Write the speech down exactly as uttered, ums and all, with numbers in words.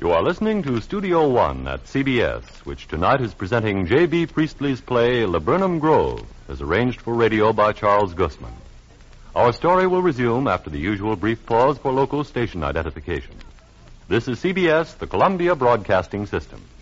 You are listening to Studio One at C B S, which tonight is presenting J B. Priestley's play Laburnum Grove, as arranged for radio by Charles Gussman. Our story will resume after the usual brief pause for local station identification. This is C B S, the Columbia Broadcasting System.